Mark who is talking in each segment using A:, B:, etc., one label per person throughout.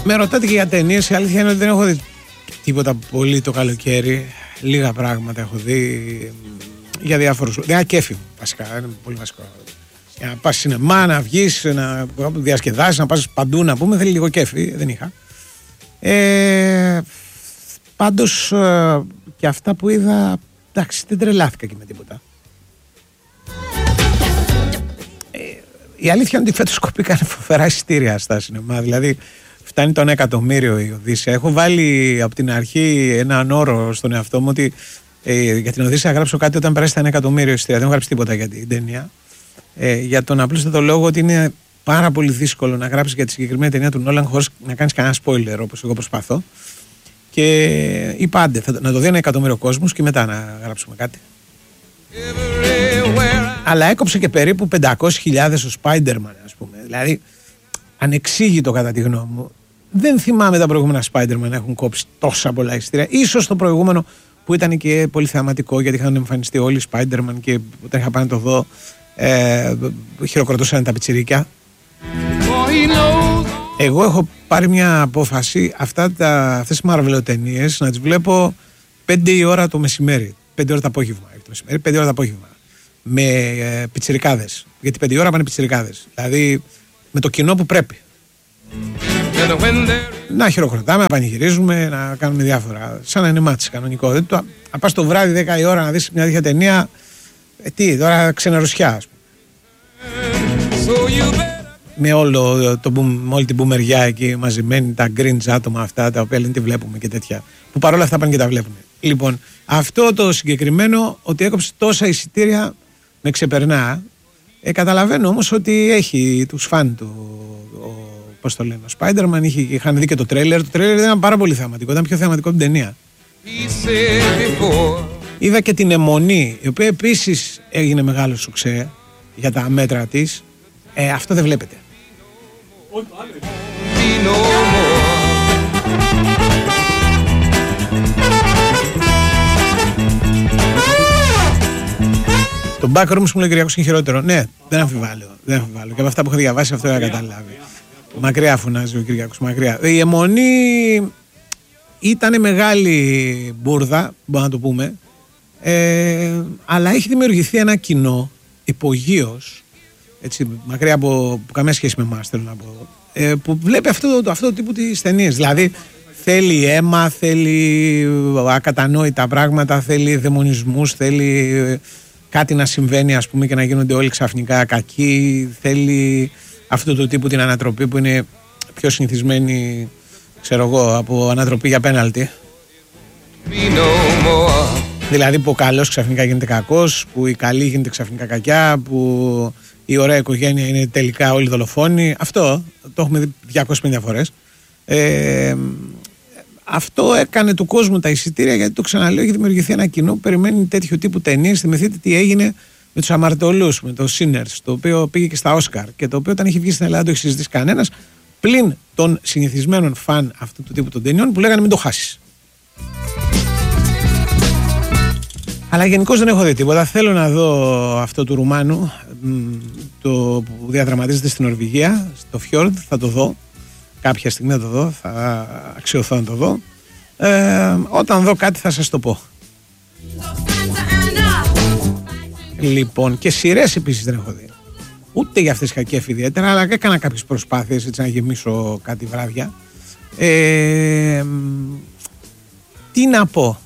A: Με ρωτάτε και για ταινίες. Η αλήθεια είναι ότι δεν έχω δει τίποτα πολύ το καλοκαίρι. Λίγα πράγματα έχω δει για διάφορους. Δεν κέφι μου, βασικά. Είναι πολύ βασικό. Για να πας σινεμά, να βγεις, να διασκεδάσεις, να πας παντού να πούμε. Θέλει λίγο κέφι. Δεν είχα. Πάντως και αυτά που είδα, εντάξει, δεν τρελάθηκα και με τίποτα. Η αλήθεια είναι ότι φέτος κοπήκαν φοβερά εισιτήρια στα σινεμά. Δηλαδή φτάνει το 1 εκατομμύριο η Οδύσσεια. Έχω βάλει από την αρχή έναν όρο στον εαυτό μου ότι για την Οδύσσεια γράψω κάτι όταν περάσει τα 1 εκατομμύριο εισιτήρια. Δεν έχω γράψει τίποτα για την ταινία. Για τον απλούστατο λόγο ότι είναι πάρα πολύ δύσκολο να γράψεις για τη συγκεκριμένη ταινία του Νόλαν χωρίς να κάνεις κανένα spoiler, όπως εγώ προσπαθώ. Και είπα άντε, να το δει 1 εκατομμύριο κόσμος και μετά να γράψουμε κάτι. Αλλά έκοψε και περίπου 500.000 ο Spider-Man, ας πούμε. Δηλαδή, ανεξήγητο κατά τη γνώμη μου. Δεν θυμάμαι τα προηγούμενα Spider-Man να έχουν κόψει τόσα πολλά εισιτήρια. Ίσως το προηγούμενο που ήταν και πολύ θεαματικό, γιατί είχαν εμφανιστεί όλοι οι Spider-Man και όταν είχα πάει να το δω, χειροκροτούσαν τα πιτσιρίκια. Εγώ έχω πάρει μια απόφαση αυτές τις Marvel-ταινίες να τις βλέπω 5 η ώρα το μεσημέρι. 5 ώρα το απόγευμα. 5 ώρα το απόγευμα. Με πιτσιρικάδες. Γιατί 5 η ώρα πάνε πιτσιρικάδες. Δηλαδή με το κοινό που πρέπει. Να χειροκροτάμε, να πανηγυρίζουμε, να κάνουμε διάφορα. Σαν να είναι μάτς κανονικό. Να πας το βράδυ 10 η ώρα να δεις μια τέτοια ταινία. Τι, τώρα ξενερωσιά, ας πούμε. Με όλη την μπουμεριά εκεί μαζεμένη, τα cringe άτομα αυτά τα οποία δεν τη βλέπουμε και τέτοια. Που παρόλα αυτά πάνε και τα βλέπουν. Λοιπόν, αυτό το συγκεκριμένο ότι έκοψε τόσα εισιτήρια με ξεπερνά. Καταλαβαίνω όμως ότι έχει τους φαν του. Πώς το λένε, ο Spider-Man είχαν δει και το τρέιλερ. Το τρέιλερ ήταν πάρα πολύ θεαματικό. Ήταν πιο θεαματικό από την ταινία. Είδα και την Αιμονή, η οποία επίσης έγινε μεγάλο σουξέ για τα μέτρα της. Αυτό δεν βλέπετε. Το Backrooms μου λέει Κυριακός είναι χειρότερο. Ναι, δεν αμφιβάλλω. Και από αυτά που έχω διαβάσει αυτό δεν καταλάβει. Μακριά φωνάζει ο Κυριακός, μακριά. Η Αιμονή ήταν μεγάλη μπουρδα, μπορούμε να το πούμε. Αλλά έχει δημιουργηθεί ένα κοινό υπογείως, έτσι, μακριά από καμία σχέση με εμάς, θέλω να πω, που βλέπει αυτό το τύπο της ταινίες. Δηλαδή θέλει αίμα, θέλει ακατανόητα πράγματα, θέλει δαιμονισμούς, θέλει κάτι να συμβαίνει, ας πούμε, και να γίνονται όλοι ξαφνικά κακοί, θέλει αυτό το τύπο την ανατροπή που είναι πιο συνηθισμένη, ξέρω εγώ, από ανατροπή για πέναλτι. Δηλαδή που ο καλός ξαφνικά γίνεται κακός, που η καλή γίνεται ξαφνικά κακιά, που η ωραία οικογένεια είναι τελικά όλοι δολοφόνοι. Αυτό το έχουμε δει 250 φορές. Αυτό έκανε του κόσμου τα εισιτήρια, γιατί το ξαναλέω, έχει δημιουργηθεί ένα κοινό που περιμένει τέτοιο τύπου ταινίες. Θυμηθείτε τι έγινε με τους αμαρτωλούς, με το Sinners, το οποίο πήγε και στα Όσκαρ και το οποίο όταν είχε βγει στην Ελλάδα το έχει συζητήσει κανένας, πλην των συνηθισμένων φαν αυτού του τύπου των ταινιών που λέγανε μην το χάσεις. Αλλά γενικώς δεν έχω δει τίποτα. Θέλω να δω αυτό του Ρουμάνου, το που διαδραματίζεται στην Νορβηγία, στο Φιόρντ. Θα το δω. Κάποια στιγμή θα το δω. Θα αξιωθώ να το δω. Όταν δω κάτι θα σας το πω. Λοιπόν, και σειρές επίσης δεν έχω δει. Ούτε για αυτές είχα κέφι ιδιαίτερα, αλλά έκανα κάποιες προσπάθειες έτσι να γεμίσω κάτι βράδια. Τι να πω.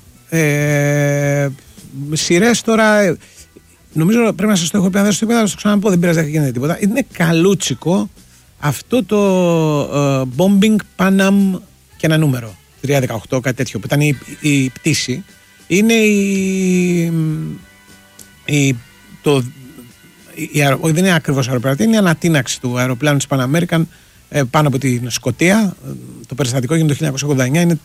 A: Σειρές τώρα, νομίζω πρέπει να σας το έχω πει, αν δεν σας το είπα, θα σας το ξαναπώ, δεν πειράζει, δεν γίνεται τίποτα. Είναι καλούτσικο αυτό το Bombing Panam και ένα νούμερο 318, κάτι τέτοιο, που ήταν η πτήση. Είναι δεν είναι ακριβώς αεροπλάνο, είναι η ανατείναξη του αεροπλάνου της Pan American πάνω από την Σκωτία. Το περιστατικό έγινε το 1989, είναι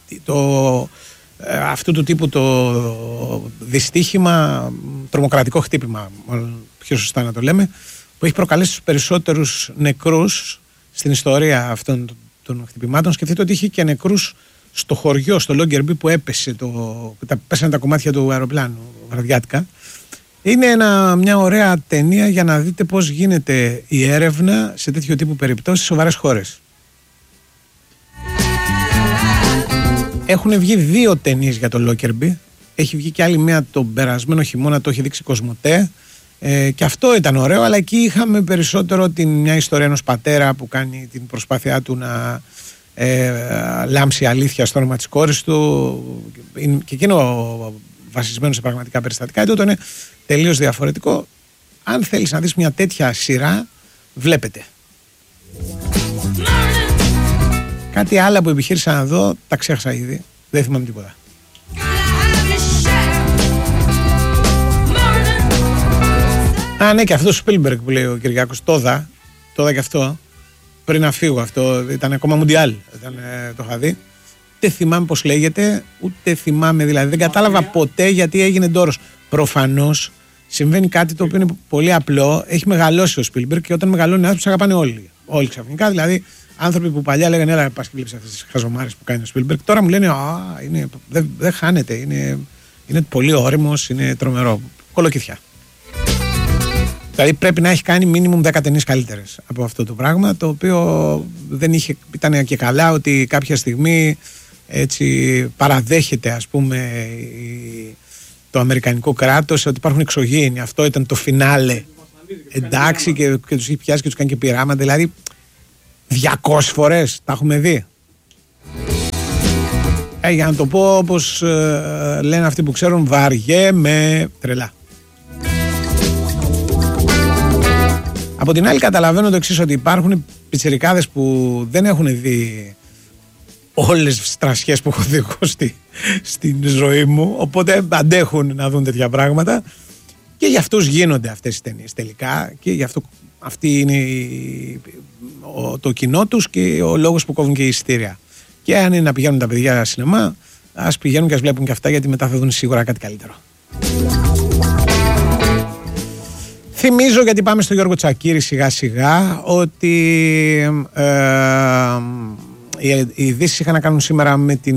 A: αυτού του τύπου το δυστύχημα, τρομοκρατικό χτύπημα, πιο σωστά να το λέμε, που έχει προκαλέσει τους περισσότερους νεκρούς στην ιστορία αυτών των χτυπημάτων. Σκεφτείτε ότι είχε και νεκρούς στο χωριό, στο Longyearbyen, που πέσανε τα κομμάτια του αεροπλάνου βραδιάτικα. Είναι μια ωραία ταινία για να δείτε πώς γίνεται η έρευνα σε τέτοιο τύπου περιπτώσεις σε σοβαρές χώρες. Έχουν βγει 2 ταινίες για το Lockerbie. Έχει βγει και άλλη μία τον περασμένο χειμώνα, το έχει δείξει Κοσμοτέ. Και αυτό ήταν ωραίο, αλλά εκεί είχαμε περισσότερο μια ιστορία ενός πατέρα που κάνει την προσπάθειά του να λάμψει αλήθεια στο όνομα της κόρης του. Και εκείνο βασισμένο σε πραγματικά περιστατικά. Τότε είναι τελείως διαφορετικό. Αν θέλεις να δεις μια τέτοια σειρά, βλέπετε. Κάτι άλλο που επιχείρησα να δω, τα ξέχασα ήδη. Δεν θυμάμαι τίποτα. Α, ναι, και αυτό το Spielberg που λέει ο Κυριάκος, το είδα και αυτό, πριν να φύγω αυτό, ήταν ακόμα Μουντιάλ, το είχα δει. Ούτε θυμάμαι πώς λέγεται, ούτε θυμάμαι δηλαδή, δεν κατάλαβα ποτέ γιατί έγινε ντόρος. Προφανώς συμβαίνει κάτι το οποίο είναι πολύ απλό, έχει μεγαλώσει ο Spielberg και όταν μεγαλώνει άνθρωπος αγαπάνε όλοι. Όλοι ξαφνικά, δηλαδή άνθρωποι που παλιά λέγανε έλα πας και βλέπεις αυτές τις χαζομάρες που κάνει ο Spielberg, τώρα μου λένε δεν χάνεται, είναι πολύ όριμος, είναι τρομερό, κολοκυθιά. Δηλαδή πρέπει να έχει κάνει μίνιμουμ 10 ταινίες καλύτερες από αυτό το πράγμα, το οποίο δεν είχε, ήταν και καλά ότι κάποια στιγμή έτσι παραδέχεται, ας πούμε, το αμερικανικό κράτος ότι υπάρχουν εξωγήινοι. Αυτό ήταν το φινάλε. Εντάξει, και τους έχει πιάσει και τους κάνει και πειράματα. Δηλαδή 200 φορές τα έχουμε δει. Για να το πω όπως λένε αυτοί που ξέρουν, βαριέμαι τρελά. Από την άλλη καταλαβαίνω το εξής, ότι υπάρχουν πιτσιρικάδες που δεν έχουν δει όλες τις τρασιές που έχω δει εγώ στην ζωή μου, οπότε αντέχουν να δουν τέτοια πράγματα και για αυτούς γίνονται αυτές οι ταινίες τελικά και γι' αυτό αυτή είναι το κοινό τους και ο λόγος που κόβουν και η εισιτήρια. Και αν είναι να πηγαίνουν τα παιδιά σινεμά, ας πηγαίνουν και ας βλέπουν και αυτά, γιατί μετά θα δουν σίγουρα κάτι καλύτερο. Θυμίζω, γιατί πάμε στο Γιώργο Τσακίρη σιγά σιγά, ότι οι ειδήσεις είχαν να κάνουν σήμερα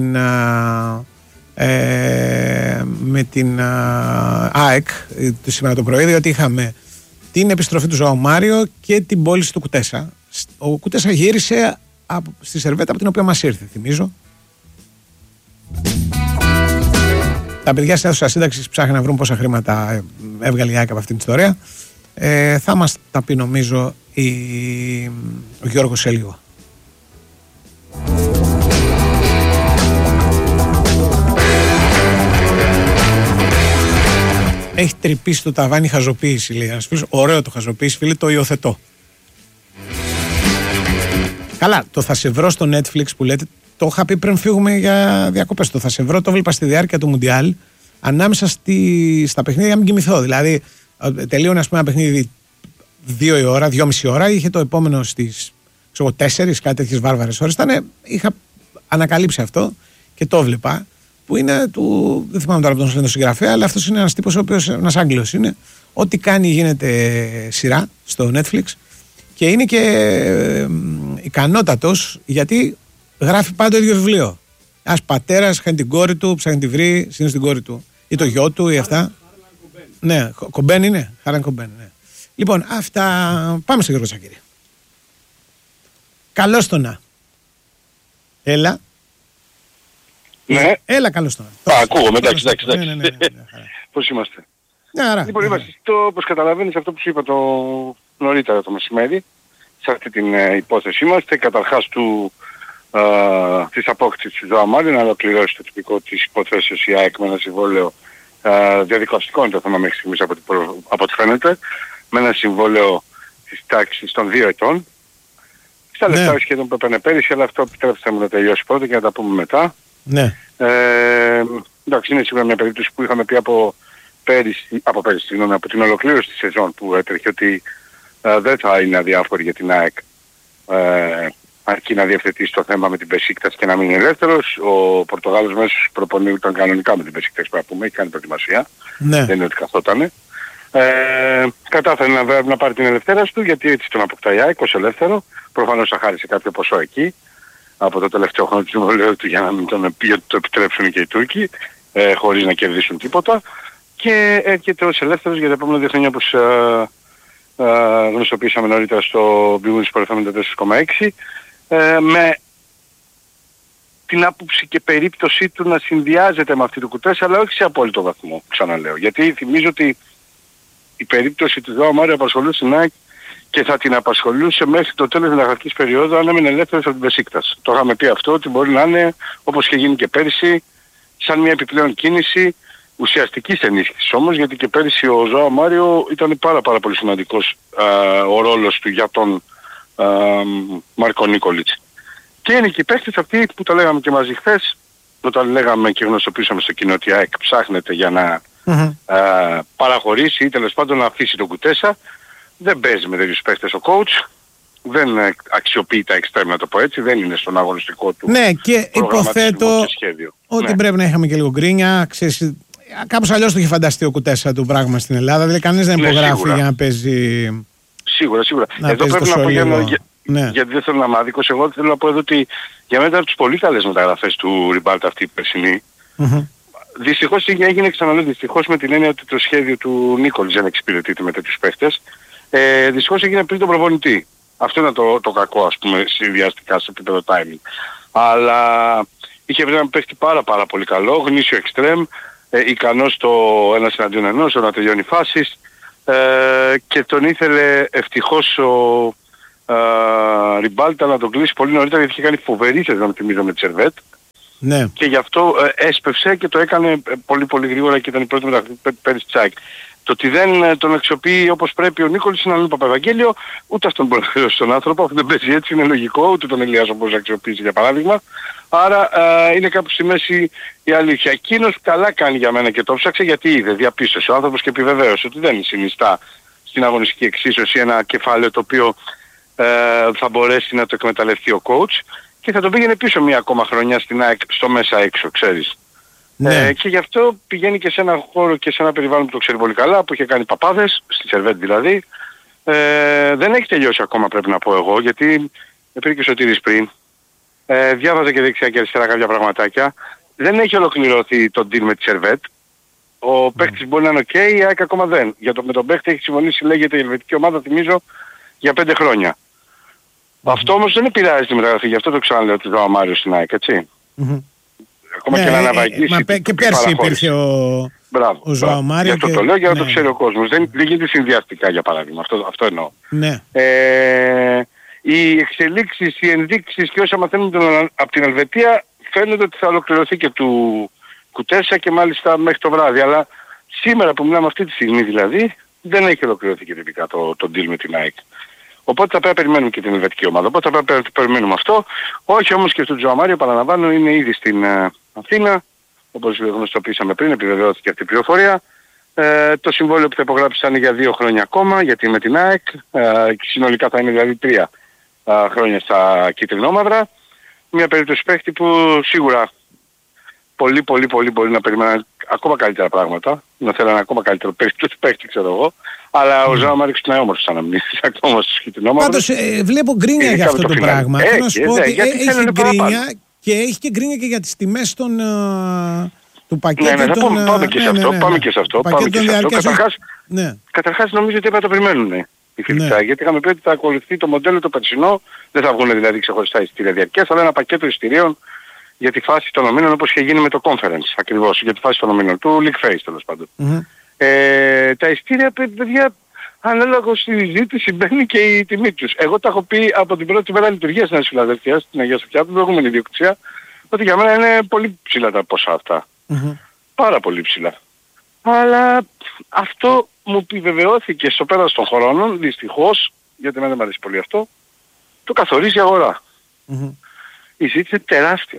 A: με την ΑΕΚ σήμερα το πρωί, διότι είχαμε την επιστροφή του Ζωάου Μάριο και την πώληση του Κουτέσα. Ο Κουτέσα γύρισε στη Σερβέτα από την οποία μας ήρθε, θυμίζω. Τα παιδιά στην αίθουσα σύνταξης ψάχνουν να βρουν πόσα χρήματα έβγαλε η ΑΕΚ από αυτήν την ιστορία. Θα μας τα πει νομίζω ο Γιώργος σε λίγο. Έχει τρυπήσει το ταβάνι χαζοποίηση, λέει ένας φίλος. Ωραίο το χαζοποίηση, φίλοι, το υιοθετώ. Καλά, το θα σε βρω στο Netflix που λέτε, το είχα πει πριν φύγουμε για διακοπές. Το θα σε βρω, το βλέπα στη διάρκεια του Μουντιάλ, ανάμεσα στα παιχνίδια για να μην κοιμηθώ. Δηλαδή, τελείωνε ας πούμε ένα παιχνίδι 2 η ώρα, 2,5 ώρα, είχε το επόμενο στις 4, κάτι τέτοιες βάρβαρες ώρες. Είχα ανακαλύψει αυτό και το βλέπα. Που είναι του. Δεν θυμάμαι τώρα από τον συγγραφέα, αλλά αυτός είναι ένας τύπος ο οποίος, ένας Άγγλος είναι. Ό,τι κάνει γίνεται σειρά στο Netflix και είναι και ικανότατος, γιατί γράφει πάντα το ίδιο βιβλίο. Ένας πατέρας χάνει την κόρη του, ψάχνει τη βρει, συνήθως την κόρη του ή το γιο του ή αυτά. Ναι, Κομπέν είναι. Χάραν Κομπέν, ναι. Λοιπόν, αυτά. Πάμε στο Γιώργο Τσακίρη. Καλώς το να. Έλα.
B: Ναι.
A: Έλα, καλώς το να.
B: Ακούγομαι, εντάξει.
A: Ναι.
B: Πώς είμαστε?
A: Άρα,
B: λοιπόν, είμαστε όπως καταλαβαίνεις αυτό που σου είπα νωρίτερα το μεσημέρι, σε αυτή την υπόθεση είμαστε. Καταρχάς της απόκτησης του Ζωάου Μάριο, να ολοκληρώσει το τυπικό της υπόθεσης η ΑΕΚ με ένα συμβόλαιο διαδικαστικό, είναι το θέμα μέχρι στιγμής από ό,τι φαίνεται, με ένα συμβόλαιο της τάξης των 2 ετών. Στα λεφτά σχεδόν που έπαιρνε πέρυσι, αλλά αυτό επιτρέψτε μου να τελειώσει πρώτα και να τα πούμε μετά.
A: Ναι.
B: Εντάξει, είναι σίγουρα μια περίπτωση που είχαμε πει από την ολοκλήρωση της σεζόν που έτρεχε, ότι δεν θα είναι αδιάφορη για την ΑΕΚ, αρκεί να διευθετήσει το θέμα με την Μπεσίκτας και να μην είναι ελεύθερος. Ο Πορτογάλος μέσος προπονείται κανονικά με την Μπεσίκτας, πρέπει να πούμε, έχει κάνει προετοιμασία. Ναι. Δεν είναι ότι καθότανε. Κατάφερε να πάρει την ελευθέρωση του, γιατί έτσι τον αποκτάει η ΑΕΚ ως ελεύθερο. Προφανώς θα χάρισε κάποιο ποσό εκεί από το τελευταίο χρόνο του συμβολέου του, για να μην το επιτρέψουν και οι Τούρκοι, χωρίς να κερδίσουν τίποτα. Και έρχεται ως ελεύθερος για τα επόμενα 2 χρόνια, όπως γνωστοποιήσαμε νωρίτερα στο Big Win Sport FM 4,6, με την άποψη και περίπτωσή του να συνδυάζεται με αυτή του Κουτές, αλλά όχι σε απόλυτο βαθμό, ξαναλέω. Γιατί θυμίζω ότι η περίπτωση του Ζωάο Μάριο απασχολούσε την ΑΕΚ και θα την απασχολούσε μέχρι το τέλος της μεταγραφικής περίοδου αν έμεινε ελεύθερος από την Μπεσίκτας. Το είχαμε πει αυτό, ότι μπορεί να είναι, όπως είχε γίνει και πέρυσι, σαν μια επιπλέον κίνηση ουσιαστικής ενίσχυσης όμως, γιατί και πέρυσι ο Ζωάο Μάριο ήταν πάρα πολύ σημαντικός ο ρόλος του για τον Μάρκο Νίκολιτς. Και είναι και οι παίκτες αυτοί που τα λέγαμε και μαζί χθες, όταν λέγαμε και γνωστοποιήσαμε στο κοινό ότι η ΑΕΚ ψάχνεται για να παραχωρήσει ή τέλος πάντων να αφήσει τον Κουτέσα. Δεν παίζει με τέτοιους παίκτες ο coach, δεν αξιοποιεί τα εξτρέμ, να το πω έτσι, δεν είναι στον αγωνιστικό του.
A: Ναι, και υποθέτω ότι
B: ναι,
A: πρέπει να είχαμε και λίγο γκρίνια. Ξέρεις, κάπως αλλιώς το είχε φανταστεί ο Κουτέσα του πράγμα στην Ελλάδα, δηλαδή κανείς δεν υπογράφει
B: σίγουρα
A: για να παίζει.
B: Σίγουρα.
A: Να
B: εδώ πρέπει να πω
A: ναι.
B: γιατί δεν θέλω να είμαι άδικος, εγώ θέλω να πω εδώ ότι για μένα ήταν τις πολύ καλές μεταγραφές του Ριμπάλτα αυτή η περσινή. Δυστυχώς έγινε, ξαναλέω, δυστυχώς με την έννοια ότι το σχέδιο του Νίκολης δεν εξυπηρετείται με τέτοιους παίχτες. Δυστυχώς έγινε πριν τον προπονητή. Αυτό είναι το κακό, ας πούμε, συνδυαστικά σε επίπεδο timing. Αλλά είχε βρει έναν παίχτη πάρα πολύ καλό, γνήσιο εξτρέμ, ικανός στο ένας εναντίον ενός, να τελειώνει φάσεις, και τον ήθελε ευτυχώς ο Ριμπάλτα να τον κλείσει πολύ νωρίτερα, γιατί είχε κάνει φοβερή σεζόν, θυμίζω, με τη Σερβέτ.
A: Ναι.
B: Και γι' αυτό έσπευσε και το έκανε πολύ γρήγορα και ήταν η πρώτη μεταγραφή πέρυσι της ΑΕΚ. Το ότι δεν τον αξιοποιεί όπως πρέπει ο Νίκολης είναι άλλο Παπαευαγγέλιο, ούτε αυτόν μπορεί να χρειώσει τον άνθρωπο, αυτό δεν παίζει έτσι, είναι λογικό, ούτε τον Ελιάζο μπορεί να αξιοποιήσει για παράδειγμα. Άρα είναι κάπου στη μέση η αλήθεια. Εκείνος καλά κάνει για μένα και το ψάξε, γιατί είδε, διαπίστωσε ο άνθρωπος και επιβεβαίωσε ότι δεν συνιστά στην αγωνιστική εξίσωση ένα κεφάλαιο το οποίο θα μπορέσει να το εκμεταλλευτεί ο coach και θα τον πήγαινε πίσω μια ακόμα χρονιά στην ΑΕΚ στο μέσα έξω, ξέρεις.
A: Ναι.
B: Και γι' αυτό πηγαίνει και σε ένα χώρο και σε ένα περιβάλλον που το ξέρει πολύ καλά, που είχε κάνει παπάδες, στη Σερβέτ δηλαδή. Δεν έχει τελειώσει ακόμα, πρέπει να πω εγώ, γιατί πήρε και ο Σωτήρης πριν. Διάβαζα και δεξιά και αριστερά κάποια πραγματάκια. Δεν έχει ολοκληρωθεί το deal με τη Σερβέτ. Ο παίκτης μπορεί να είναι ok, η ΑΕΚ ακόμα δεν. Με τον παίκτη έχει συμφωνήσει, λέγεται, η ελβετική ομάδα, θυμίζω, για 5 χρόνια. Αυτό όμως δεν επηρεάζει τη μεταγραφή, γι' αυτό το ξαναλέω του Ζωάο Μάριο στην ΑΕΚ, έτσι. Ακόμα και να αναβαγγίσει.
A: Και πέρσι υπήρχε ο Ζωάο Μάριο.
B: Γι' αυτό το λέω, για να το ξέρει ο κόσμος. Δεν γίνεται συνδυαστικά, για παράδειγμα. Αυτό εννοώ.
A: Ναι.
B: Οι εξελίξεις, οι ενδείξεις και όσα μαθαίνουν από την Ελβετία φαίνεται ότι θα ολοκληρωθεί και του Κουτέσα και μάλιστα μέχρι το βράδυ. Αλλά σήμερα που μιλάμε αυτή τη στιγμή δηλαδή δεν έχει ολοκληρωθεί και τυπικά το deal με την ΑΕΚ. Οπότε θα πρέπει να περιμένουμε και την ελβετική ομάδα. Οπότε θα πρέπει να περιμένουμε αυτό. Όχι όμως και στον Ζωάο Μάριο, παραλαμβάνω, είναι ήδη στην Αθήνα. Όπως γνωστοποιήσαμε πριν, επιβεβαιώθηκε αυτή η πληροφορία. Το συμβόλαιο που θα υπογράψει θα είναι για 2 χρόνια ακόμα, γιατί με την ΑΕΚ. Συνολικά θα είναι δηλαδή 3 χρόνια στα κίτρινόμαυρα. Μια περίπτωση παίχτη που σίγουρα πολύ μπορεί να περιμένει ακόμα καλύτερα πράγματα. Να θέλανε ακόμα καλύτερο παίχτη, ξέρω εγώ. Αλλά ο Ζωάο Μάριο είναι όμορφος αναμνήσεις ακόμα στους κίτρινόμαυρους.
A: Πάντως βλέπω γκρίνια για αυτό το πράγμα. Θέλω να σου πω ότι έχει γκρίνια και έχει και γκρίνια και για τις τιμές του πακέτου.
B: Ναι, πάμε και σε αυτό. Καταρχάς νομίζω ότι έπρεπε να το περιμένουν οι Φιλιππάκοι, γιατί είχαμε πει ότι θα ακολουθεί το μοντέλο το περσινό, δεν θα βγουν δηλαδή ξεχωριστά εισιτήρια διαρκείας, αλλά ένα πακέτο εισιτηρίων για τη φάση των ομίλων, όπως είχε γίνει με το conference ακριβώς, για τη φάση των ομίλων του League Phase τέλος πάντων. Τα εισιτήρια, παιδιά, ανάλογα στη συζήτηση μπαίνει και η τιμή τους. Εγώ τα έχω πει από την πρώτη μέρα λειτουργίας της Φιλαδελφίας, στην Αγία Σοφιά, την προηγούμενη ιδιοκτησία, ότι για μένα είναι πολύ ψηλά τα ποσά αυτά. Πάρα πολύ ψηλά. Αλλά αυτό μου επιβεβαιώθηκε στο πέρας των χρόνων, δυστυχώς, γιατί εμένα δεν μου αρέσει πολύ αυτό, το καθορίζει η αγορά. Η συζήτηση είναι τεράστια.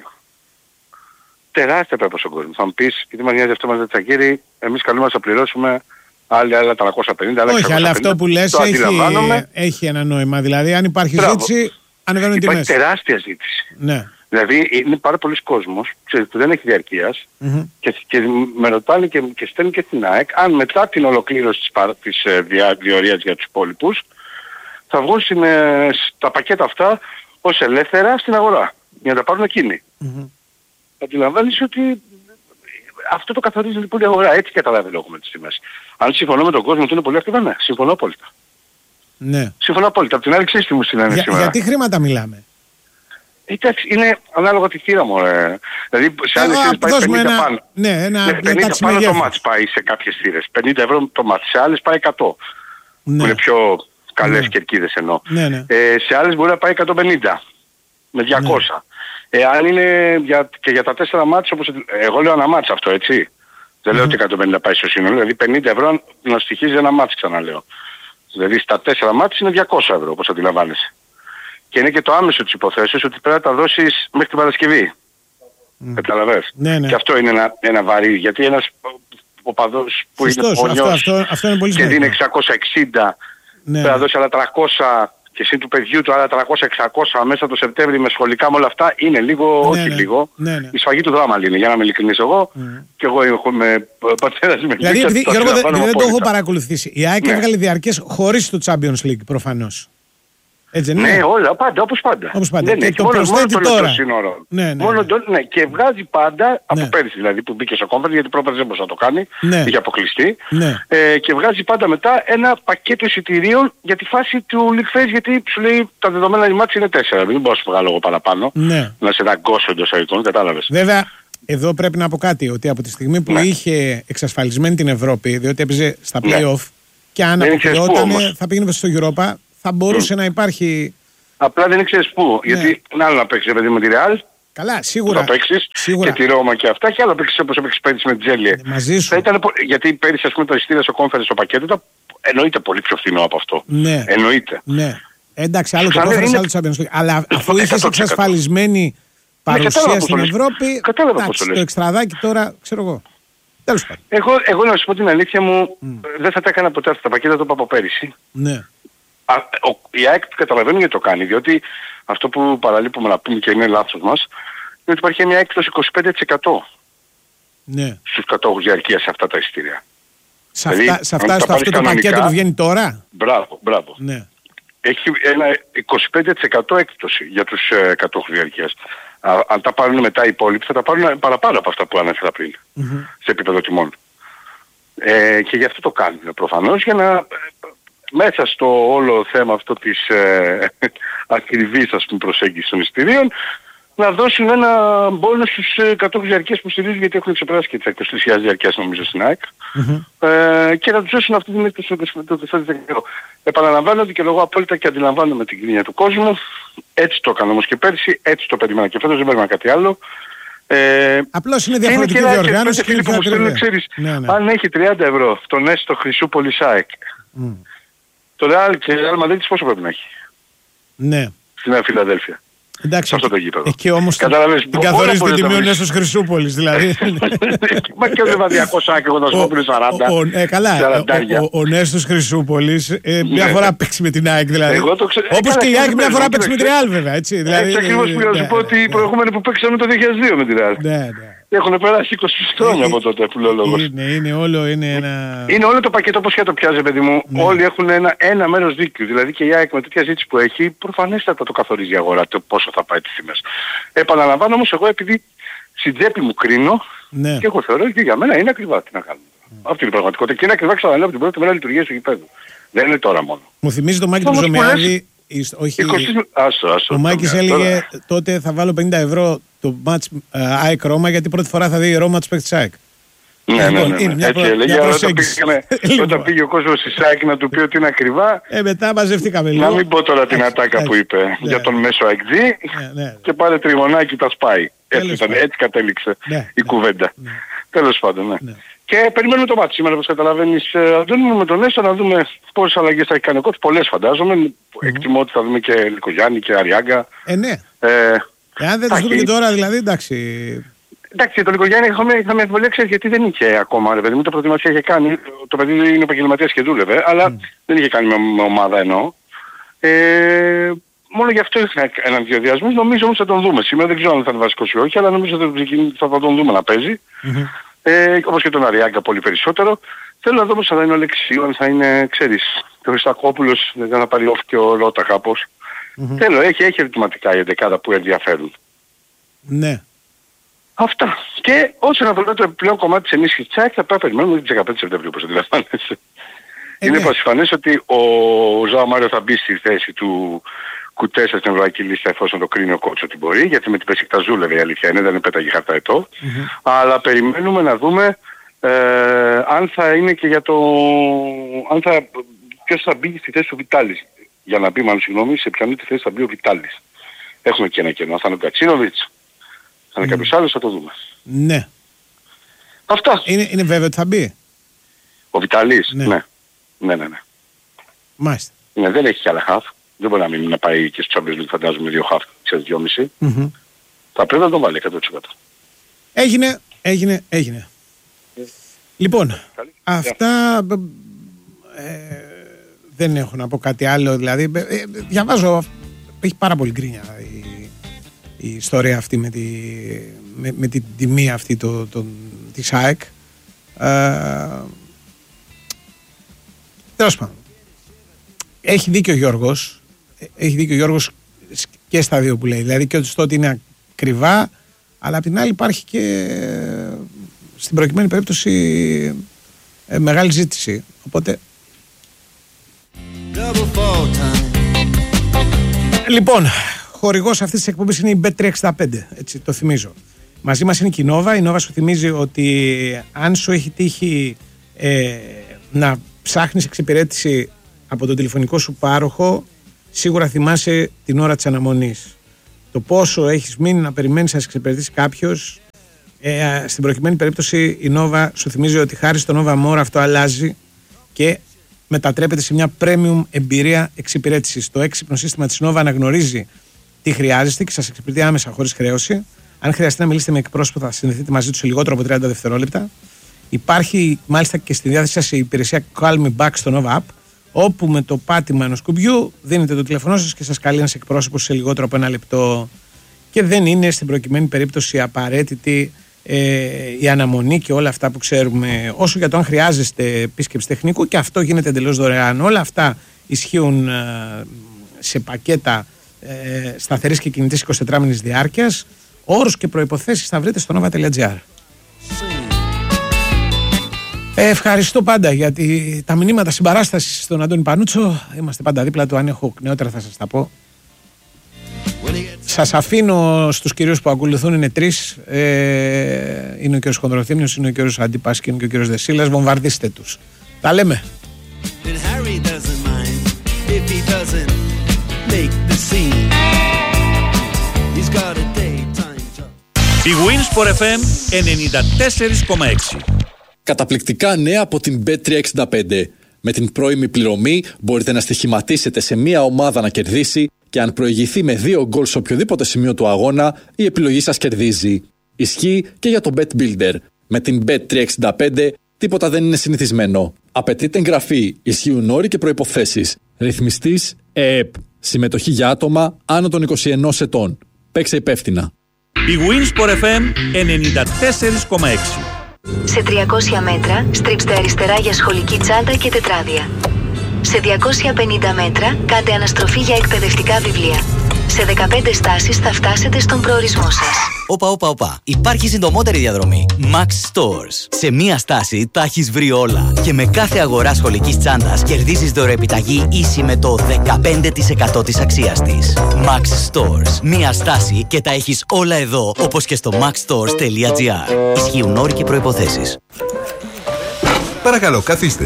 B: Τεράστια πέρα στον κόσμο. Θα μου πεις, γιατί μας νοιάζει αυτό μας Τσακίρη, εμείς καλούμαστε να πληρώσουμε άλλα 350, άλλα 650.
A: Όχι, αλλά αυτό που λες έχει ένα νόημα. Δηλαδή, αν υπάρχει ζήτηση, ανεβαίνουν οι τιμές.
B: Υπάρχει τεράστια ζήτηση.
A: Ναι.
B: Δηλαδή, είναι πάρα πολλοί κόσμος, ξέρεις, που δεν έχει διαρκείας και με ρωτάνε και στέλνουν και στην ΑΕΚ, αν μετά την ολοκλήρωση της διορίας για τους υπόλοιπους, θα βγουν τα πακέτα αυτά ως ελεύθερα στην αγορά, για να τα πάρουν εκείνοι. Αντιλαμβάνεις ότι αυτό το καθορίζει λοιπόν η αγορά. Έτσι καταλαβαίνω εγώ με τις τιμές. Αν συμφωνώ με τον κόσμο ότι είναι πολύ ακριβά, ναι, συμφωνώ απόλυτα.
A: Ναι.
B: Συμφωνώ απόλυτα. Απ' την άλλη ξέρεις τι μου συνέβη σήμερα.
A: Για τι χρήματα μιλάμε?
B: Εντάξει, είναι ανάλογα τη θύρα μου. Δηλαδή σε άλλες θύρες πάει 50 πάνω.
A: Ναι, ένα
B: 50 πάνω το μάτς πάει σε κάποιες θύρες. 50 ευρώ το μάτς. Σε άλλες πάει 100.
A: Ναι.
B: Που είναι πιο καλές κερκίδες εννοώ.
A: Ναι.
B: Σε άλλες μπορεί να πάει 150 με 200. Αν είναι και για τα 4 μάτς, όπως εγώ λέω ένα μάτς αυτό, έτσι. Δεν λέω ότι 150 πάει στο σύνολο. Δηλαδή 50 ευρώ να στοιχίζει ένα μάτς, ξαναλέω. Δηλαδή στα 4 μάτς είναι 200 ευρώ, όπως αντιλαμβάνεσαι. Και είναι και το άμεσο της υποθέσεως ότι πρέπει να τα δώσεις μέχρι την Παρασκευή. Καταλαβαίνεις.
A: Ναι.
B: Και αυτό είναι ένα βαρύ, γιατί ένας οπαδός που είναι πονιός
A: αυτό είναι πολύ
B: και δίνει 660,
A: ναι.
B: πρέπει να δώσει άλλα 300 και εσύ του παιδιού του άλλα 300-600 μέσα το Σεπτέμβρη με σχολικά με όλα αυτά, είναι λίγο, όχι λίγο.
A: Ναι.
B: Η σφαγή του δράμα είναι, για να είμαι ειλικρινής εγώ. Και εγώ είμαι πατέρας με
A: δηλαδή, Γιώργο, δεν το έχω παρακολουθήσει. Η ΑΕΚ έβγαλε διαρκές χωρίς το Champions League προφανώς. Έτσι,
B: ναι, όλα, πάντα, όπως πάντα.
A: Δεν
B: έχει
A: το προσθέτει τώρα.
B: Σύνορο.
A: Ναι.
B: Και βγάζει πάντα, από πέρυσι δηλαδή που μπήκε στο conference, γιατί πρόπερ δεν μπορούσε να το κάνει, είχε αποκλειστεί, και βγάζει πάντα μετά ένα πακέτο εισιτηρίων για τη φάση του League Phase, γιατί σου λέει τα δεδομένα η μάτς είναι 4, δεν μπορώ να σου βγάλω εγώ παραπάνω, να σε δαγκώσω εντός αγικών, κατάλαβες.
A: Βέβαια, εδώ πρέπει να πω κάτι, ότι από τη στιγμή που είχε εξασφαλισμένη την Ευρώπη, διότι έπαιζε στα play-off και αν αποκλειόταν θα πήγαινε στο Europa, θα μπορούσε να υπάρχει...
B: Απλά δεν ήξερες πού. Γιατί είναι άλλο να παίξεις παιδί με τη Real.
A: Καλά, σίγουρα.
B: Θα παίξεις και τη Ρώμα και αυτά. Και άλλο να παίξεις όπως έπαιξες πέρυσι με τη Τζέλιε.
A: Μαζί σου.
B: Γιατί πέρυσι ας πούμε το εισιτήριο στο conference στο πακέτο εννοείται πολύ πιο φθηνό από αυτό.
A: Ναι.
B: Εννοείται.
A: Ναι. Εντάξει, άλλο το conference, άλλο το Champions League. Αλλά αφού είχες εξασφαλισμένη παρουσία στην Ευρώπη, το εξτραδάκι τώρα, ξέρω εγώ. Τέλος πάντων.
B: Εγώ να σου πω την αλήθεια μου, δεν θα τα έκανα ποτέ αυτά τα πακέτα, το είπα από πέρυσι.
A: Ναι.
B: Η ΑΕΚ καταλαβαίνει γιατί το κάνει, διότι αυτό που παραλείπουμε να πούμε και είναι λάθος μας, είναι ότι υπάρχει μια έκπτωση 25% στους κατόχους διαρκείας σε αυτά τα εισιτήρια.
A: Σε αυτό το πακέτο που βγαίνει τώρα.
B: Μπράβο.
A: Ναι.
B: Έχει ένα 25% έκπτωση για τους κατόχους διαρκείας. Αν τα πάρουν μετά οι υπόλοιποι θα τα πάρουν παραπάνω από αυτά που ανέφερα πριν, σε επίπεδο τιμών. Και γι' αυτό το κάνουν προφανώς, για να... μέσα στο όλο θέμα αυτό της ακριβής προσέγγισης των εισιτηρίων, να δώσουν ένα μπόνους στους κατόχους διαρκείας που στηρίζουν, γιατί έχουν ξεπεράσει και τις 23.000 διαρκείας νομίζω στην ΑΕΚ, και να τους δώσουν αυτή την έκπτωση το 4%. Επαναλαμβάνω ότι και εγώ απόλυτα και αντιλαμβάνομαι την κρίνια του κόσμου, έτσι το έκανα όμως και πέρσι, έτσι το περίμενα και φέτος, δεν περίμενα κάτι άλλο.
A: Απλώς είναι διαφορετική διοργάνωση
B: και μου στέλνουν, ξέρεις, αν έχει 30 ευρώ τον έστω Χρυσούπολης ΑΕΚ, το Real και Real Madrid πόσο πρέπει να έχει?
A: Ναι.
B: Στην Νέα Φιλαδέλφια.
A: Εντάξει,
B: σε αυτό το γήπεδο.
A: εκεί όμως την καθορίζει την τιμή ο Νέστος Χρυσούπολης, δηλαδή.
B: Μα και δεν βάζει 200 και εγώ να σου πω πριν 40.
A: Καλά, ο Νέστος Χρυσούπολης μια φορά παίξει με την ΑΕΚ, δηλαδή. Όπως και η ΑΕΚ μια φορά παίξει με την Real, βέβαια. Έτσι
B: ακριβώς που να σου πω ότι οι προηγούμενοι που παίξαμε το 2002 με την Real. Έχουν περάσει 20 χρόνια από τότε που λέω λόγος.
A: Είναι
B: όλο το πακέτο όπως και το πιάζει, παιδί μου. Όλοι έχουν ένα μέρος δίκιο. Δηλαδή και η ΑΕΚ με τέτοια ζήτηση που έχει, προφανέστατα το καθορίζει η αγορά, το πόσο θα πάει τις τιμές. Επαναλαμβάνω όμως, εγώ επειδή στην τσέπη μου κρίνω, και εγώ θεωρώ ότι για μένα είναι ακριβά. Τι να κάνουμε. Αυτή είναι η πραγματικότητα. Και είναι ακριβά, ξαναλέω, από την πρώτη μέρα λειτουργίας του γηπέδου. Δεν είναι τώρα μόνο.
A: Μου θυμίζει το Μάκη του Ζωμιάδη. Ο Μάκης έλεγε τότε θα βάλω 50 ευρώ το μάτς ΑΕΚ Ρώμα, γιατί πρώτη φορά θα δει η Ρώμα τους παίκτες της ΑΕΚ.
B: Ναι. Έτσι έλεγε, αλλά όταν πήγε ο κόσμος της ΑΕΚ να του πει ότι είναι ακριβά,
A: μετά μαζευτήκαμε λίγο.
B: Να μην πω τώρα την ατάκα που είπε για τον μέσο ΑΕΚ και πάρε τριγωνάκι τα σπάει. Έτσι κατέληξε η κουβέντα. Τέλος πάντων, ναι. Και περιμένουμε το μάτι σήμερα, όπως καταλαβαίνεις, Αντώνη, με τον Νέστο να δούμε πόσες αλλαγές θα έχει κάνει ο κότς. Πολλές φαντάζομαι. Εκτιμώ ότι θα δούμε και Λικογιάννη και Αριάγκα.
A: Ναι. Εάν δεν τους δούμε και τώρα, δηλαδή, εντάξει.
B: Εντάξει, το Λικογιάννη είχαμε αμφιβολία, ξέρεις, γιατί δεν είχε ακόμα, ρε παιδί μου, το προετοιμασία είχε κάνει. Το παιδί είναι επαγγελματίας και δούλευε, αλλά δεν είχε κάνει με ομάδα εννοώ. Μόνο γι' αυτό είχα έναν διαδιασμό. Νομίζω όμως θα τον δούμε σήμερα. Δεν ξέρω αν θα είναι βασικός ή όχι, αλλά νομίζω θα τον δούμε να παίζει. Όπως και τον Αριάγκα πολύ περισσότερο. Θέλω να δω πώς θα είναι ο Αλεξίου, αν θα είναι, ξέρεις, ο Χριστακόπουλος, δεν θα πάρει off και ο Ρώτα κάπως. Θέλω, έχει ερωτηματικά η εντεκάδα που ενδιαφέρουν.
A: Ναι.
B: Αυτά. Και όσον αφορά το επιπλέον κομμάτι της ενίσχυσης της ΑΕΚ, θα πρέπει να περιμένουμε τις 15 Σεπτεμβρίου, όπως αντιλαμβάνεσαι. Είναι πασιφανές ότι ο Ζωά Μάριο θα μπει στη θέση του κουτές στην ευρωπαϊκή λίστα εφόσον το κρίνει ο coach ότι μπορεί, γιατί με την Πεσίκτας ζούλευε η αλήθεια είναι, δεν πέταγε χαρταετό. Αλλά περιμένουμε να δούμε αν θα είναι και για το... ποιος θα μπει στη θέση του Βιτάλης. Για να μπει, μάλλον συγγνώμη, σε ποιανού τη θέση θα μπει ο Βιτάλης. Έχουμε και ένα κενό. Θα είναι ο Κατσίνοβιτς, θα είναι κάποιος άλλος, θα το δούμε.
A: Ναι.
B: Αυτά.
A: Είναι βέβαιο ότι θα μπει.
B: Ο Βιτάλης, ναι.
A: Μάλιστα.
B: Ναι, δεν έχει και άλλα χαφ. Δεν μπορεί να μην να πάει και στο Champions League, φαντάζομαι, 2 χαφ, ξέρεις, 2,5. Θα πρέπει να τον βάλει 100%.
A: Έγινε. Λοιπόν, αυτά δεν έχω να πω κάτι άλλο. Δηλαδή, διαβάζω, έχει πάρα πολύ γκρίνια η ιστορία αυτή με την τιμή αυτή της ΑΕΚ. Τέλος πάντων. Έχει δίκιο ο Γιώργος και στα δύο που λέει. Δηλαδή και ότι είναι ακριβά, αλλά απ' την άλλη υπάρχει και στην προκειμένη περίπτωση μεγάλη ζήτηση. Οπότε... Λοιπόν, χορηγός αυτής της εκπομπής είναι η Bet365, έτσι το θυμίζω. Μαζί μας είναι και η Nova. Η Nova σου θυμίζει ότι αν σου έχει τύχει να ψάχνεις εξυπηρέτηση από τον τηλεφωνικό σου πάροχο, σίγουρα θυμάσαι την ώρα της αναμονής. Το πόσο έχεις μείνει να περιμένεις να σε εξυπηρετήσει κάποιος. Στην προκειμένη περίπτωση η Nova σου θυμίζει ότι χάρη στο Nova More αυτό αλλάζει και μετατρέπεται σε μια premium εμπειρία εξυπηρέτησης. Το έξυπνο σύστημα της Nova αναγνωρίζει τι χρειάζεστε και σας εξυπηρετεί άμεσα χωρίς χρέωση. Αν χρειαστεί να μιλήσετε με εκπρόσωπο, θα συνδεθείτε μαζί του σε λιγότερο από 30 δευτερόλεπτα. Υπάρχει μάλιστα και στη διάθεση σας η υπηρεσία Call Me Back στο Nova App, όπου με το πάτημα ενός κουμπιού δίνετε το τηλέφωνό σας και σας καλεί ένας εκπρόσωπος σε λιγότερο από 1 λεπτό. Και δεν είναι στην προκειμένη περίπτωση απαραίτητη η αναμονή και όλα αυτά που ξέρουμε. Όσο για το αν χρειάζεστε επίσκεψη τεχνικού, και αυτό γίνεται εντελώς δωρεάν. Όλα αυτά ισχύουν σε πακέτα σταθερής και κινητής 24 μήνες διάρκειας. Όρους και προϋποθέσεις θα βρείτε στο nova.gr. Ευχαριστώ πάντα για τα μηνύματα συμπαράστασης στον Αντώνη Πανούτσο. Είμαστε πάντα δίπλα του. Αν έχω νεότερα θα σας τα πω. Σας αφήνω στους κυρίους που ακολουθούν, είναι 3. Είναι ο κύριος Χονδροθύμνιος, είναι ο κύριος Αντίπας και είναι και ο κύριος Δεσίλας. Βομβαρδίστε τους. Τα λέμε.
C: Η Winsport FM 94,6.
D: Καταπληκτικά νέα από την Bet365. Με την πρώιμη πληρωμή μπορείτε να στοιχηματίσετε σε μία ομάδα να κερδίσει και αν προηγηθεί με 2 γκολ σε οποιοδήποτε σημείο του αγώνα, η επιλογή σας κερδίζει. Ισχύει και για το Bet Builder. Με την Bet365 τίποτα δεν είναι συνηθισμένο. Απαιτείται εγγραφή, ισχύουν όροι και προϋποθέσεις. Ρυθμιστής ΕΕΠ. Συμμετοχή για άτομα άνω των 21 ετών. Παίξε υπεύθυνα.
C: Η Winsport FM 94,6.
E: Σε 300 μέτρα στρίψτε αριστερά για σχολική τσάντα και τετράδια. Σε 250 μέτρα κάντε αναστροφή για εκπαιδευτικά βιβλία. Σε 15 στάσεις θα φτάσετε στον προορισμό σας.
F: Όπα. Υπάρχει συντομότερη διαδρομή. Max Stores. Σε μία στάση τα έχεις βρει όλα. Και με κάθε αγορά σχολικής τσάντας κερδίζεις δωρεοεπιταγή ίση με το 15% της αξίας της. Max Stores. Μία στάση και τα έχεις όλα εδώ, όπως και στο maxstores.gr. Ισχύουν όροι και προϋποθέσεις.
G: Παρακαλώ, καθίστε.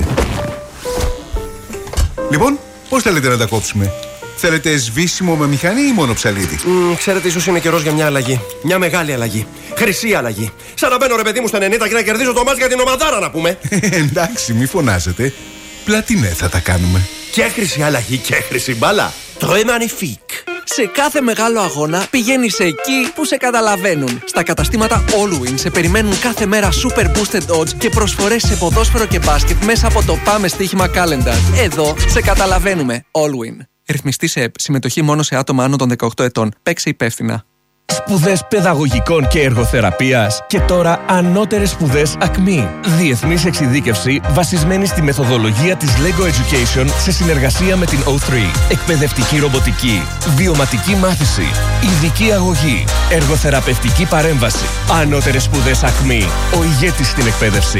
G: Λοιπόν, πώς θέλετε να τα κόψουμε? Θέλετε σβήσιμο με μηχανή ή μόνο ψαλίδι?
H: Ξέρετε, ίσως είναι καιρός για μια αλλαγή. Μια μεγάλη αλλαγή. Χρυσή αλλαγή. Σαν να μπαίνω, ρε παιδί μου, στα 90 και να κερδίζω το μάτς για την ομαδάρα, να πούμε.
G: Εντάξει, μη φωνάζετε. Πλατινέ θα τα κάνουμε.
H: Και χρυσή αλλαγή και χρυσή μπάλα. Très magnifique.
I: Σε κάθε μεγάλο αγώνα πηγαίνεις εκεί που σε καταλαβαίνουν. Στα καταστήματα Allwin σε περιμένουν κάθε μέρα super boosted odds και προσφορές σε ποδόσφαιρο και μπάσκετ μέσα από το Πάμε Στοίχημα Calendar. Εδώ σε καταλαβαίνουμε. Allwin. Ρυθμιστή σε ΕΠ. Συμμετοχή μόνο σε άτομα άνω των 18 ετών. Παίξε υπεύθυνα.
J: Σπουδές παιδαγωγικών και εργοθεραπείας και τώρα ανώτερες σπουδές ΑΚΜΗ. Διεθνής εξειδίκευση βασισμένη στη μεθοδολογία της LEGO Education σε συνεργασία με την O3. Εκπαιδευτική ρομποτική, βιωματική μάθηση, ειδική αγωγή, εργοθεραπευτική παρέμβαση. Ανώτερες σπουδές ΑΚΜΗ. Ο ηγέτης στην εκπαίδευση.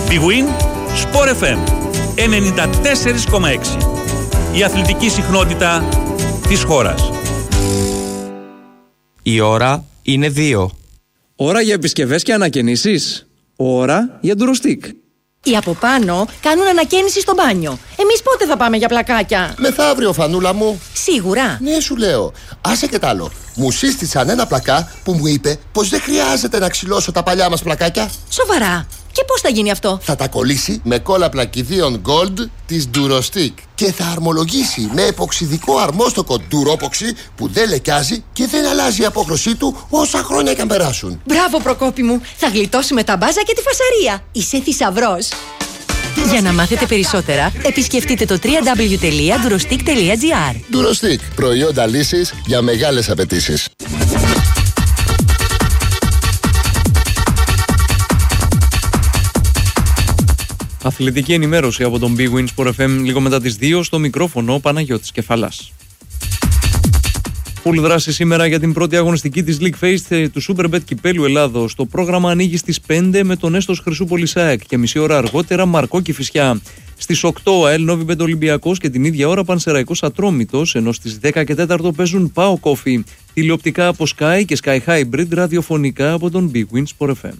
C: Big Win Sport FM 94,6. Η αθλητική συχνότητα της χώρας.
I: Η ώρα είναι 2.
K: Ώρα για επισκευές και ανακαινήσεις. Ώρα για ντουροστικ.
L: Οι από πάνω κάνουν ανακαίνιση στο μπάνιο. Εμείς πότε θα πάμε για πλακάκια?
M: Μεθαύριο, φανούλα μου.
L: Σίγουρα?
M: Ναι, σου λέω. Άσε και τ' άλλο. Μου σύστησαν ένα πλακά που μου είπε πως δεν χρειάζεται να ξυλώσω τα παλιά μας πλακάκια.
L: Σοβαρά? Και πώς θα γίνει αυτό?
M: Θα τα κολλήσει με κόλλα πλακιδίων Gold της Durostick και θα αρμολογήσει με εποξιδικό αρμόστοκο Duropoxy που δεν λεκιάζει και δεν αλλάζει η απόχρωσή του όσα χρόνια και αν περάσουν.
L: Μπράβο, Προκόπη μου. Θα γλιτώσουμε τα μπάζα και τη φασαρία. Είσαι θησαυρός. Για να μάθετε περισσότερα, επισκεφτείτε το www.durostick.gr.
M: Durostick. Προϊόντα λύσης για μεγάλες απαιτήσεις.
K: Αθλητική ενημέρωση από τον Big Win Sport FM λίγο μετά τις 2, στο μικρόφωνο Παναγιώτης Κεφαλάς. Full δράση σήμερα για την πρώτη αγωνιστική της League Phase του Superbet Κυπέλλου Ελλάδος. Το πρόγραμμα ανοίγει στις 5 με τον Έστος Χρυσούπολης ΑΕΚ και μισή ώρα αργότερα Μαρκό Κηφισιά. Στις 8 ΑΕΛ Νόβιμπεντ Ολυμπιακός και την ίδια ώρα Πανσεραϊκός Ατρόμητος, ενώ στις 10 και 4 παίζουν ΠΑΟ Κόφι. Τηλεοπτικά από Sky και Sky Hybrid, ραδιοφωνικά από τον Big Win Sport FM.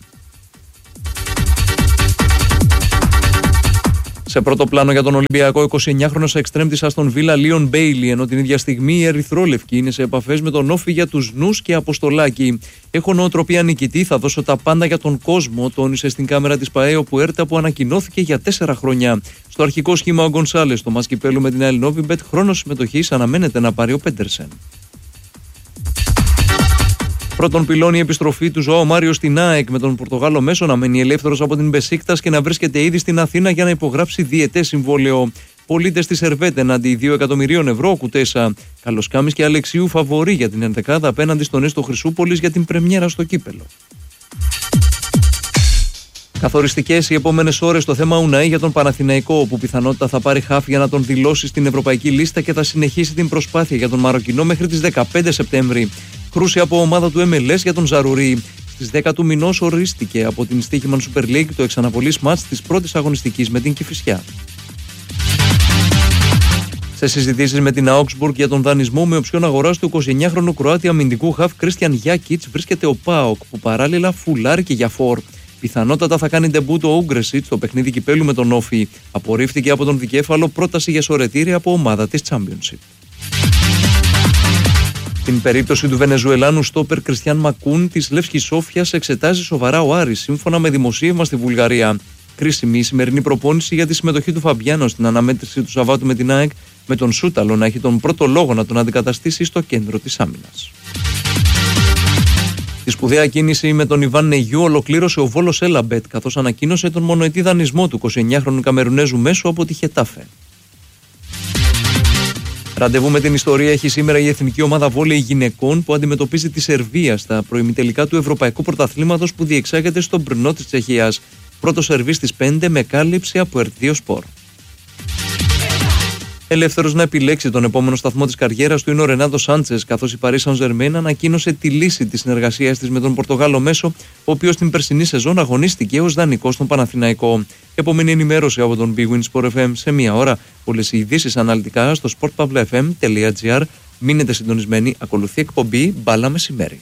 K: Σε πρώτο πλάνο για τον Ολυμπιακό, 29χρονος εξτρέμ της Αστον Βίλα Λίον Μπέιλι, ενώ την ίδια στιγμή οι Ερυθρόλευκοι είναι σε επαφές με τον Όφη για τους νους και Αποστολάκη. Έχω νοοτροπία νικητή, θα δώσω τα πάντα για τον κόσμο, τόνισε στην κάμερα της ΠΑΕΟ Πουέρτα που ανακοινώθηκε για 4 χρόνια. Στο αρχικό σχήμα ο Γκονσάλες, το μάτς κυπέλλου με την ΑΕΛ Νόβιμπετ, χρόνος συμμετοχής αναμένεται να πάρει ο Πέντερσεν. Πρώτον πυλώνει η επιστροφή του Ζωάο Μάριο στην ΑΕΚ, με τον Πορτογάλο μέσο να μένει ελεύθερος από την Μπεσίκτας και να βρίσκεται ήδη στην Αθήνα για να υπογράψει διετές συμβόλαιο. Πολίτες της Σερβέτ εναντί 2 εκατομμυρίων ευρώ ο Κουτέσα. Καλοσκάμης και Αλεξίου φαβορί για την ενδεκάδα απέναντι στον Έστω Χρυσούπολης για την πρεμιέρα στο κύπελο. Καθοριστικές οι επόμενες ώρες στο θέμα Ουναή για τον Παναθηναϊκό, όπου πιθανότητα θα πάρει χαφ για να τον δηλώσει στην ευρωπαϊκή λίστα και θα συνεχίσει την προσπάθεια για τον Μαροκινό μέχρι τις 15 Σεπτέμβρη. Κρούση από ομάδα του MLS για τον Ζαρουρί. Στις 10 του μηνός ορίστηκε από την Stoichman Super League το εξαναβολής μάτς της πρώτης αγωνιστικής με την Κηφισιά. Σε συζητήσεις με την Augsburg για τον δανεισμό με οψιόν αγοράς του 29χρονου Κροάτη αμυντικού χαφ Κρίστιαν Γιάκιτς βρίσκεται ο ΠΑΟΚ, που παράλληλα φουλάρει και για φορ. Πιθανότατα θα κάνει ντεμπούτ ο Ούγκρεσιτ στο παιχνίδι κυπέλου με τον Όφη. Απορρίφθηκε από τον δικέφαλο πρόταση για σωρετήρια από ομάδα της Championship. Στην περίπτωση του Βενεζουελάνου στόπερ Κριστιάν Μακούν της Λεύσκης Σόφιας εξετάζει σοβαρά ο Άρης, σύμφωνα με δημοσίευμα στη Βουλγαρία. Κρίσιμη η σημερινή προπόνηση για τη συμμετοχή του Φαμπιάνο στην αναμέτρηση του Σαββάτου με την ΑΕΚ, με τον Σούταλο να έχει τον πρώτο λόγο να τον αντικαταστήσει στο κέντρο της άμυνας. Τη σπουδαία κίνηση με τον Ιβάν Νεγιού ολοκλήρωσε ο Βόλος Έλαμπετ, καθώς ανακοίνωσε τον μονοετή δανεισμό του 29χρονου Καμερουνέζου μέσω από τη Χετάφε. Ραντεβού με την ιστορία έχει σήμερα η εθνική ομάδα βόλεϊ γυναικών που αντιμετωπίζει τη Σερβία στα προημιτελικά του Ευρωπαϊκού Πρωταθλήματος που διεξάγεται στο Μπρνό της Τσεχίας. Πρώτο σερβί στις 5 με κάλυψη από Ερτ2 Σπορ. Ελεύθερος να επιλέξει τον επόμενο σταθμό της καριέρας του είναι ο Ρενάτο Σάντσες, καθώς η Paris Saint-Germain ανακοίνωσε τη λύση της συνεργασίας της με τον Πορτογάλο μέσο, ο οποίος την περσινή σεζόν αγωνίστηκε ως δανεικός στον Παναθηναϊκό. Επόμενη ενημέρωση από τον Big Win Sport FM σε μία ώρα. Όλες οι ειδήσεις αναλυτικά στο sportpavlafm.gr. Μείνετε συντονισμένοι, ακολουθεί εκπομπή Μπάλα Μεσημέρι.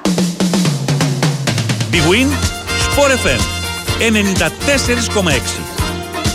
C: Big Win Sport FM 94,6.